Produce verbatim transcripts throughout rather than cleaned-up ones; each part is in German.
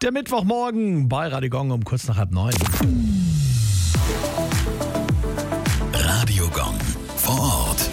Der Mittwochmorgen bei Radio Gong um kurz nach halb neun. Radio Gong vor Ort.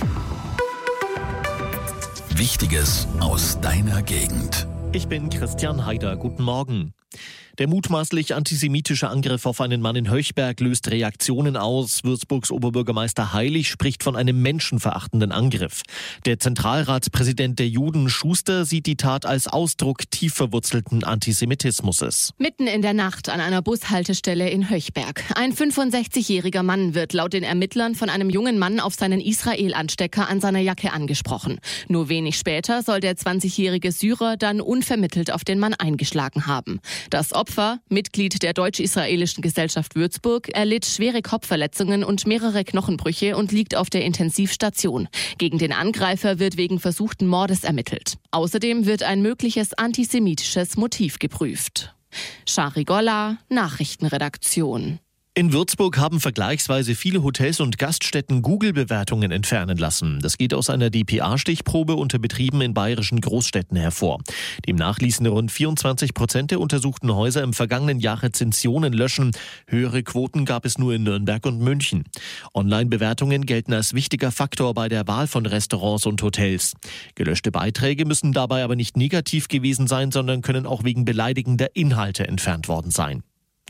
Wichtiges aus deiner Gegend. Ich bin Christian Haider. Guten Morgen. Der mutmaßlich antisemitische Angriff auf einen Mann in Höchberg löst Reaktionen aus. Würzburgs Oberbürgermeister Heilig spricht von einem menschenverachtenden Angriff. Der Zentralratspräsident der Juden, Schuster, sieht die Tat als Ausdruck tief verwurzelten Antisemitismus. Mitten in der Nacht an einer Bushaltestelle in Höchberg. Ein fünfundsechzigjähriger Mann wird laut den Ermittlern von einem jungen Mann auf seinen Israel-Anstecker an seiner Jacke angesprochen. Nur wenig später soll der zwanzigjährige Syrer dann unvermittelt auf den Mann eingeschlagen haben. Das Opfer, Mitglied der Deutsch-Israelischen Gesellschaft Würzburg, erlitt schwere Kopfverletzungen und mehrere Knochenbrüche und liegt auf der Intensivstation. Gegen den Angreifer wird wegen versuchten Mordes ermittelt. Außerdem wird ein mögliches antisemitisches Motiv geprüft. Shari Golla, Nachrichtenredaktion. In Würzburg haben vergleichsweise viele Hotels und Gaststätten Google-Bewertungen entfernen lassen. Das geht aus einer D P A-Stichprobe unter Betrieben in bayerischen Großstädten hervor. Demnach ließen rund vierundzwanzig Prozent der untersuchten Häuser im vergangenen Jahr Rezensionen löschen. Höhere Quoten gab es nur in Nürnberg und München. Online-Bewertungen gelten als wichtiger Faktor bei der Wahl von Restaurants und Hotels. Gelöschte Beiträge müssen dabei aber nicht negativ gewesen sein, sondern können auch wegen beleidigender Inhalte entfernt worden sein.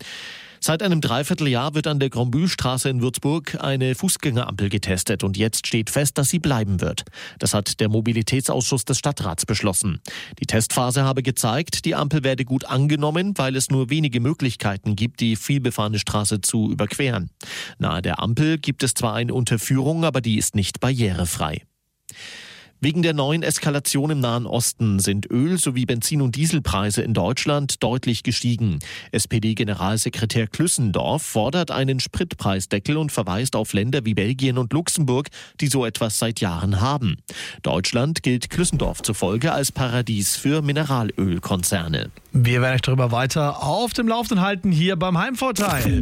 Seit einem Dreivierteljahr wird an der Grandbühlstraße in Würzburg eine Fußgängerampel getestet und jetzt steht fest, dass sie bleiben wird. Das hat der Mobilitätsausschuss des Stadtrats beschlossen. Die Testphase habe gezeigt, die Ampel werde gut angenommen, weil es nur wenige Möglichkeiten gibt, die vielbefahrene Straße zu überqueren. Nahe der Ampel gibt es zwar eine Unterführung, aber die ist nicht barrierefrei. Wegen der neuen Eskalation im Nahen Osten sind Öl- sowie Benzin- und Dieselpreise in Deutschland deutlich gestiegen. S P D-Generalsekretär Klüssendorf fordert einen Spritpreisdeckel und verweist auf Länder wie Belgien und Luxemburg, die so etwas seit Jahren haben. Deutschland gilt Klüssendorf zufolge als Paradies für Mineralölkonzerne. Wir werden euch darüber weiter auf dem Laufenden halten hier beim Heimvorteil.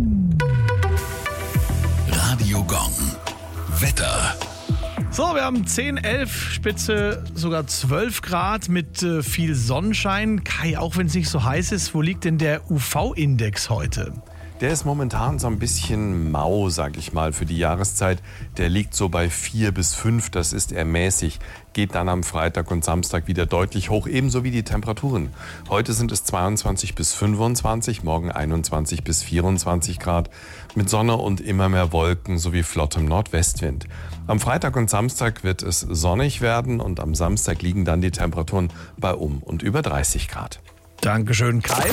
Radio Gong. Wetter. So, wir haben zehn, elf, Spitze sogar zwölf Grad mit äh, viel Sonnenschein. Kai, auch wenn es nicht so heiß ist, wo liegt denn der U V-Index heute? Der ist momentan so ein bisschen mau, sag ich mal, für die Jahreszeit. Der liegt so bei vier bis fünf, das ist eher mäßig. Geht dann am Freitag und Samstag wieder deutlich hoch, ebenso wie die Temperaturen. Heute sind es zweiundzwanzig bis fünfundzwanzig, morgen einundzwanzig bis vierundzwanzig Grad mit Sonne und immer mehr Wolken sowie flottem Nordwestwind. Am Freitag und Samstag wird es sonnig werden und am Samstag liegen dann die Temperaturen bei um und über dreißig Grad. Dankeschön, Kai.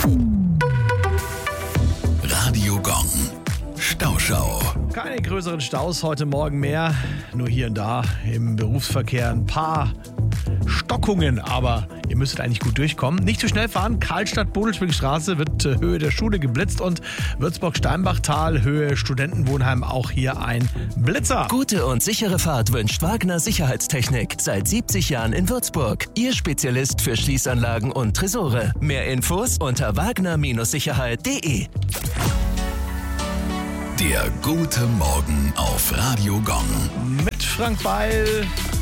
Radio Gong. Stauschau. Keine größeren Staus heute Morgen mehr. Nur hier und da im Berufsverkehr ein paar Stockungen, aber ihr müsstet eigentlich gut durchkommen. Nicht zu schnell fahren. Karlstadt-Bodelschwingstraße wird äh, Höhe der Schule geblitzt und Würzburg-Steinbachtal, Höhe Studentenwohnheim, auch hier ein Blitzer. Gute und sichere Fahrt wünscht Wagner Sicherheitstechnik. Seit siebzig Jahren in Würzburg. Ihr Spezialist für Schließanlagen und Tresore. Mehr Infos unter wagner Sicherheit punkt de. Der gute Morgen auf Radio Gong. Mit Frank Beil.